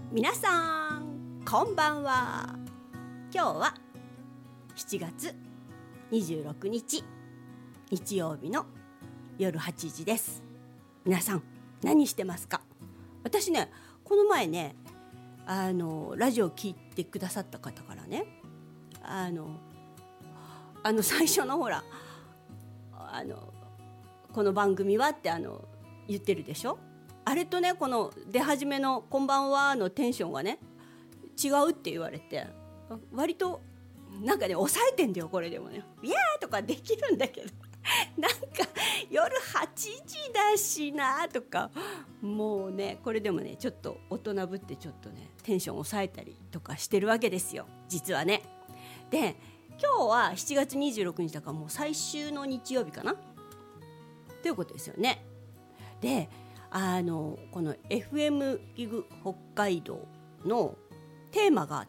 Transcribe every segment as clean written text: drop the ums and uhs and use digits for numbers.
皆さんこんばんは。今日は7月26日日曜日の夜8時です。皆さん何してますか？私ね、この前ね、ラジオ聞いてくださった方からね、最初のほらこの番組はって言ってるでしょ。あれとね、この出始めのこんばんはのテンションがね違うって言われて、割となんかね抑えてんだよ。これでもねイエーとかできるんだけどなんか夜8時だしなとか、もうねこれでもねちょっと大人ぶってちょっとねテンション抑えたりとかしてるわけですよ、実はね。で、今日は7月26日だからもう最終の日曜日かなということですよね。で、この FM ギグ北海道のテーマがあって、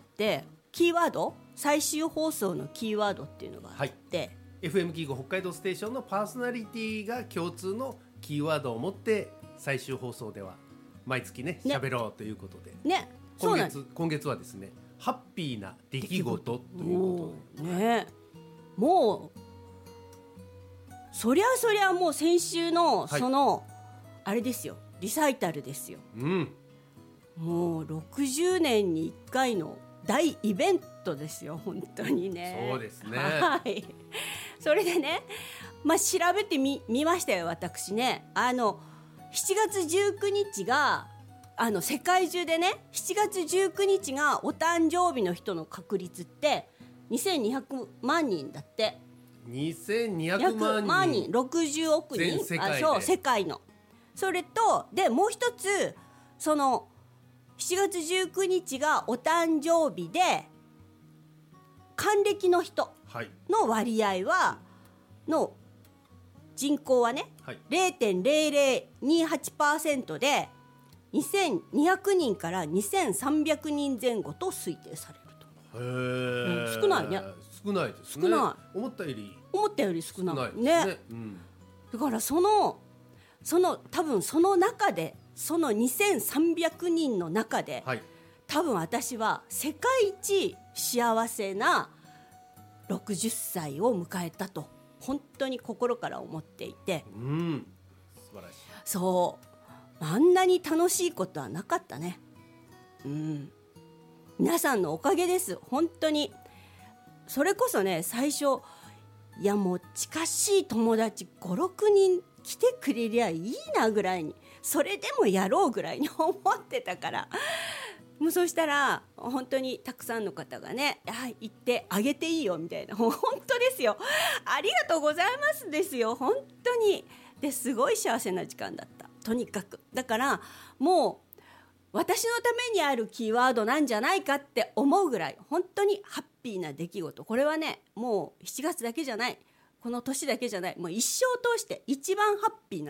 キーワード、最終放送のキーワードっていうのがあって、 FM ギグ北海道ステーションのパーソナリティが共通のキーワードを持って最終放送では毎月ね喋ろうということで、 ね、 今月はですね、ハッピーな出来事ということでね、もうそりゃもう先週のその、あれですよ、リサイタルですよ、もう60年に1回の大イベントですよ、本当にね。 そうですね、 はい。それでね、調べてみましたよ、私ね。7月19日が世界中でね、7月19日がお誕生日の人の確率って2200万人だって。 2200万人、 60億人、 全世界で。 そう、世界の。それとでもう一つ、その7月19日がお誕生日で還暦の人の割合は、の人口はね、0.0028% で2200人から2300人前後と推定されると。少ないね。 少ないですね。思ったより少ないね。 だからその多分その中で、その2300人の中で、多分私は世界一幸せな60歳を迎えたと本当に心から思っていて、 素晴らしい。 そう、あんなに楽しいことはなかったね。皆さんのおかげです、本当に。それこそね、最初、いやもう近しい友達 5,6 人来てくれりゃいいなぐらいに、それでもやろうぐらいに思ってたから、もうそうしたら本当にたくさんの方がね、行ってあげていいよみたいな、本当ですよ、ありがとうございますですよ、本当に。ですごい幸せな時間だった、とにかく。だからもう私のためにあるキーワードなんじゃないかって思うぐらい本当にハッピーな出来事。これはね、もう7月だけじゃない、この年だけじゃない、もう一生通して一番ハッピーな